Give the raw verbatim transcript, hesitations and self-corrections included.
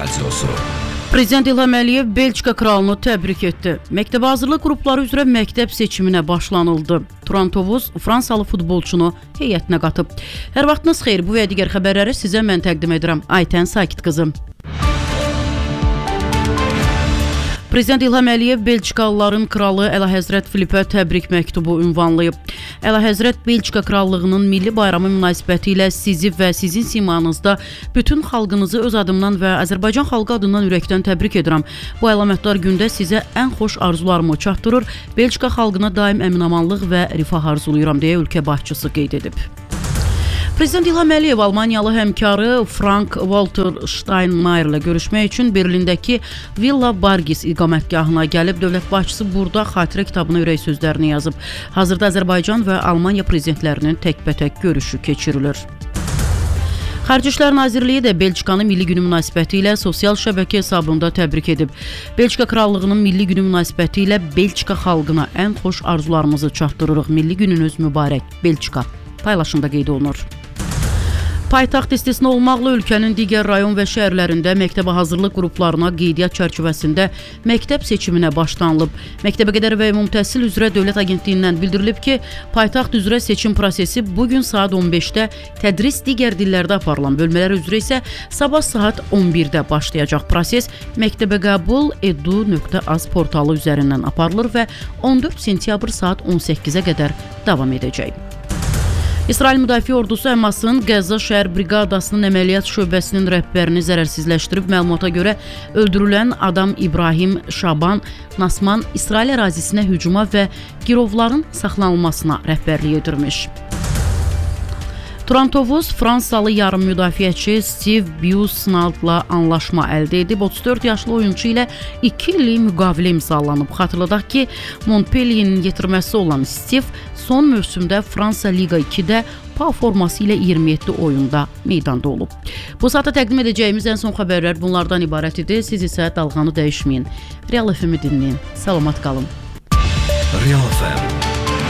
Radiosu. Prezident İlham Əliyev Belçika kralını təbrik etdi. Məktəbə hazırlıq qrupları üzrə məktəb seçiminə başlanıldı. Turan Tovuz Fransalı futbolçunu heyətinə qatıb. Hər vaxtınız xeyir, bu və digər xəbərləri sizə mən təqdim edirəm. Aytən Sakit qızım. Prezident İlham Əliyev Belçikalıların kralı Əlahəzrət Filipə təbrik məktubu ünvanlayıb. Əlahəzrət Belçika krallığının milli bayramı münasibəti ilə sizi və sizin simanızda bütün xalqınızı öz adımdan və Azərbaycan xalqı adından ürəkdən təbrik edirəm. Bu əlamətdar gündə sizə ən xoş arzularımı çatdırır, Belçika xalqına daim əminamanlıq və rifah arzulayıram deyə ölkə başçısı qeyd edib. Prezident İlham Əliyev Almaniyalı həmkarı Frank Walter Steinmeier ilə görüşmək üçün Berlindəki Villa Bargis iqamətgahına gəlib. Dövlət başçısı burada xatirə kitabına ürək sözlərini yazıb. Hazırda Azərbaycan və Almaniya prezidentlərinin təkbətək görüşü keçirilir. Xarici İşlər Nazirliyi də Belçikanın Milli Günü münasibəti ilə sosial şəbəkə hesabında təbrik edib. Belçika Krallığının Milli Günü münasibəti ilə Belçika xalqına ən xoş arzularımızı çatdırırıq. Milli gününüz mübarək, Belçika paylaşımda qeyd olunur. Paytaxt istisna olmaqla ölkənin digər rayon və şəhərlərində məktəbə hazırlıq qruplarına qeydiyyat çərçivəsində məktəb seçiminə başlanılıb. Məktəbəqədər və ümumi təhsil üzrə Dövlət Agentliyindən bildirilib ki, paytaxt üzrə seçim prosesi bugün saat on beşdə, tədris digər dillərdə aparılan bölmələr üzrə isə sabah saat on birdə başlayacaq. Proses məktəbəqəbul edu nöqtə az portalı üzərindən aparılır və on dörd sentyabr saat on səkkizə qədər davam edəcək. İsrail Müdafiə Ordusu Həmasın Qəzza şəhər briqadasının əməliyyat şöbəsinin rəhbərini zərərsizləşdirib. Məlumata görə öldürülən adam İbrahim Şaban Nasman İsrail ərazisinə hücuma və girovların saxlanılmasına rəhbərlik edirmiş. Turan Tovuz Fransalı yarım müdafiəçi Steve Busnaldla anlaşma əldə edib. otuz dörd yaşlı oyunçu ilə iki illik müqavilə imzalanıb. Xatırladaq ki, Montpellier'in yetirməsi olan Steve son mövsümdə Fransa Liga ikidə Pau forması ilə iyirmi yeddi oyunda meydanda olub. Bu saata təqdim edəcəyimiz ən son xəbərlər bunlardan ibarət idi. Siz isə dalğanı dəyişməyin. Real F M-i dinləyin. Salamat qalın. Real F M